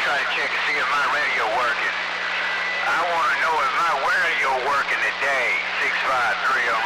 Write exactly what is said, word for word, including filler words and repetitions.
try to check and see if my radio working. I want to know if my radio working today. six five three oh